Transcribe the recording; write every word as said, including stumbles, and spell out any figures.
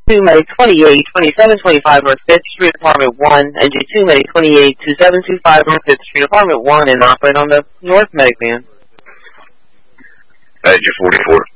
two May twenty-eight, twenty-seven twenty-five North fifth Street, Apartment one, and G two May twenty-eight, twenty-seven twenty-five North fifth Street, Apartment one, and operate on the North Medic Band. Edge forty-four.